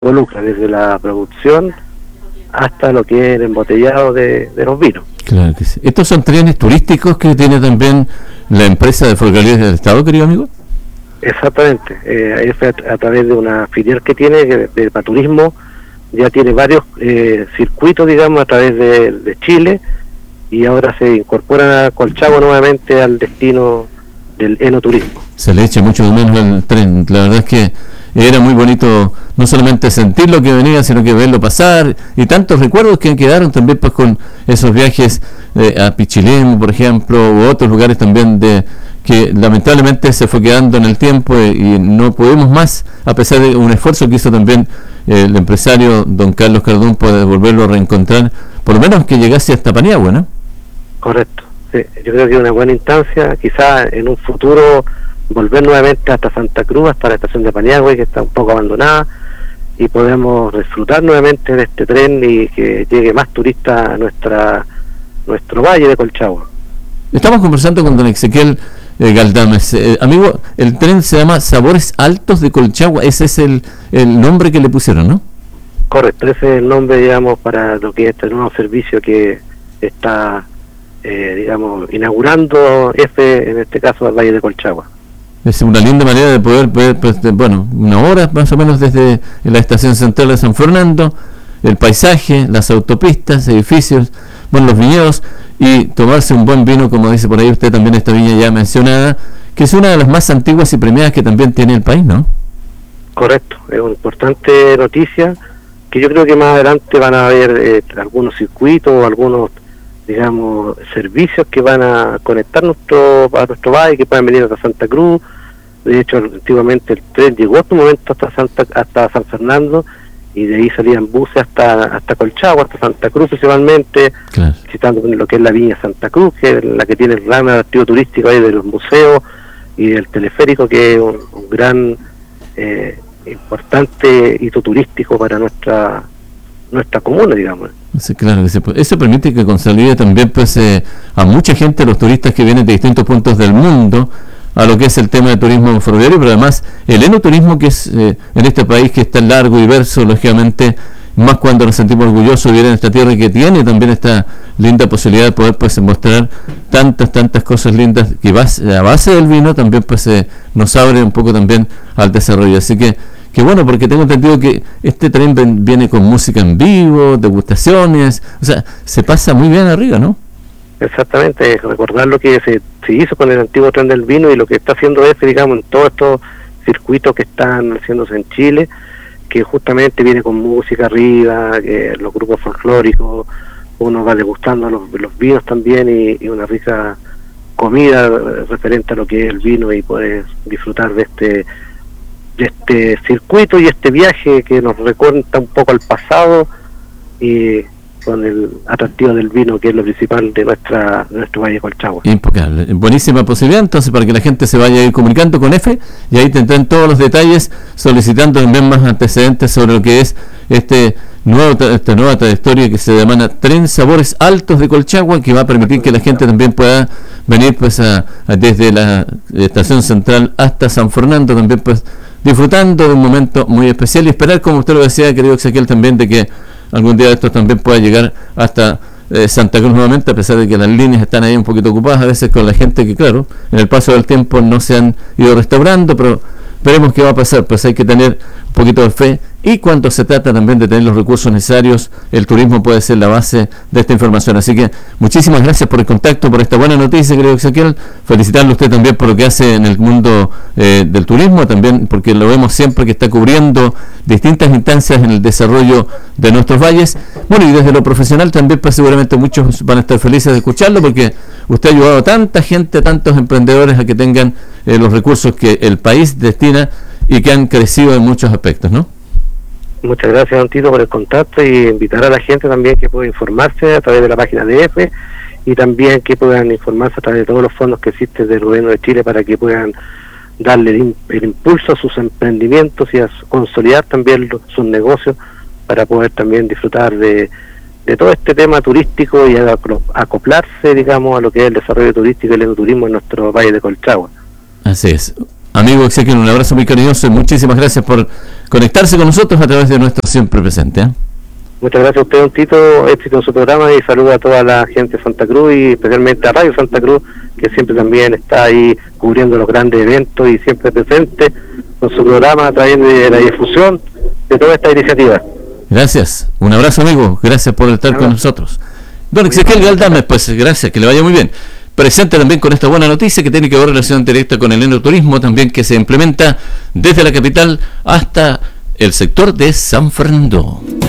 involucra desde la producción hasta lo que es el embotellado de los vinos. Claro que sí. ¿Estos son trenes turísticos que tiene también la empresa de ferrocarriles del Estado, querido amigo? Exactamente, es a través de una filial que tiene de turismo, ya tiene varios circuitos, digamos, a través de Chile, y ahora se incorporan a Colchagua nuevamente al destino del enoturismo. Se le echa mucho de menos el tren, la verdad es que era muy bonito no solamente sentir lo que venía, sino que verlo pasar, y tantos recuerdos que quedaron también pues con esos viajes a Pichilemu, por ejemplo, u otros lugares también que lamentablemente se fue quedando en el tiempo y no pudimos más, a pesar de un esfuerzo que hizo también el empresario don Carlos Cardún para volverlo a reencontrar, por lo menos que llegase hasta Paniagua, ¿no? Correcto, sí, yo creo que es una buena instancia, quizás en un futuro volver nuevamente hasta Santa Cruz, hasta la estación de Paniagua, que está un poco abandonada, y podemos disfrutar nuevamente de este tren y que llegue más turistas a nuestro valle de Colchagua. Estamos conversando con don Ezequiel Galdames. Amigo, el tren se llama Sabores Altos de Colchagua, ese es el nombre que le pusieron, ¿no? Correcto, ese es el nombre, digamos, para lo que es este nuevo servicio que está, digamos, inaugurando en este caso, el valle de Colchagua. Es una linda manera de poder ver, pues, una hora más o menos desde la estación central de San Fernando, el paisaje, las autopistas, edificios, los viñedos, y tomarse un buen vino, como dice por ahí usted también, esta viña ya mencionada, que es una de las más antiguas y premiadas que también tiene el país, ¿no? Correcto, es una importante noticia, que yo creo que más adelante van a haber algunos circuitos o algunos, digamos, servicios que van a conectar a nuestro valle, que puedan venir hasta Santa Cruz. De hecho, antiguamente el tren llegó en un momento hasta San Fernando, y de ahí salían buses hasta Colchagua, hasta Santa Cruz principalmente, claro, visitando lo que es la viña Santa Cruz, que es la que tiene el gran atractivo turístico ahí de los museos y del teleférico, que es un gran importante hito turístico para nuestra comuna, digamos. Sí, claro, eso permite que consolide también pues a mucha gente, los turistas que vienen de distintos puntos del mundo, a lo que es el tema del turismo ferroviario, pero además el enoturismo, que es en este país que es tan largo y diverso, lógicamente, más cuando nos sentimos orgullosos de vivir en esta tierra, que tiene también esta linda posibilidad de poder pues mostrar tantas cosas lindas, que a base del vino también pues nos abre un poco también al desarrollo. Así que bueno, porque tengo entendido que este tren viene con música en vivo, degustaciones, o sea, se pasa muy bien arriba, ¿no? Exactamente, recordar lo que se hizo con el antiguo tren del vino y lo que está haciendo digamos, en todos estos circuitos que están haciéndose en Chile, que justamente viene con música arriba, que los grupos folclóricos, uno va degustando los vinos también, y una rica comida referente a lo que es el vino, y poder disfrutar de este circuito y este viaje que nos recuenta un poco al pasado, y con el atractivo del vino, que es lo principal de nuestro valle de Colchagua. Impecable, buenísima posibilidad entonces para que la gente se vaya a ir comunicando con EFE, y ahí tendrán todos los detalles, solicitando también más antecedentes sobre lo que es esta nueva trayectoria que se demanda Tren Sabores Altos de Colchagua, que va a permitir que la gente también pueda venir pues desde la estación central hasta San Fernando, también pues disfrutando de un momento muy especial, y esperar, como usted lo decía, querido Ezequiel, también de que algún día esto también pueda llegar hasta Santa Cruz nuevamente, a pesar de que las líneas están ahí un poquito ocupadas a veces con la gente que, claro, en el paso del tiempo no se han ido restaurando, pero veremos qué va a pasar. Pues hay que tener un poquito de fe, y cuando se trata también de tener los recursos necesarios, el turismo puede ser la base de esta información. Así que muchísimas gracias por el contacto, por esta buena noticia, querido Ezequiel. Felicitarle a usted también por lo que hace en el mundo del turismo, también porque lo vemos siempre que está cubriendo distintas instancias en el desarrollo de nuestros valles. Bueno, y desde lo profesional también pues seguramente muchos van a estar felices de escucharlo, porque usted ha ayudado a tanta gente, a tantos emprendedores a que tengan los recursos que el país destina y que han crecido en muchos aspectos, ¿no? Muchas gracias, don Tito, por el contacto, y invitar a la gente también que pueda informarse a través de la página de EFE, y también que puedan informarse a través de todos los fondos que existen del gobierno de Chile, para que puedan darle el impulso a sus emprendimientos y a consolidar también sus negocios, para poder también disfrutar de todo este tema turístico y acoplarse, digamos, a lo que es el desarrollo turístico y el enoturismo en nuestro valle de Colchagua. Así es. Amigo Ezequiel, un abrazo muy cariñoso y muchísimas gracias por conectarse con nosotros a través de nuestro Siempre Presente. Muchas gracias a usted, don Tito, éxito en su programa y saludo a toda la gente de Santa Cruz y especialmente a Radio Santa Cruz, que siempre también está ahí cubriendo los grandes eventos y siempre presente con su programa a través de la difusión de toda esta iniciativa. Gracias, un abrazo, amigo, gracias por estar con nosotros. Don Ezequiel Galdames, pues gracias, que le vaya muy bien. Presente también con esta buena noticia que tiene que ver relación directa con el enoturismo, también que se implementa desde la capital hasta el sector de San Fernando.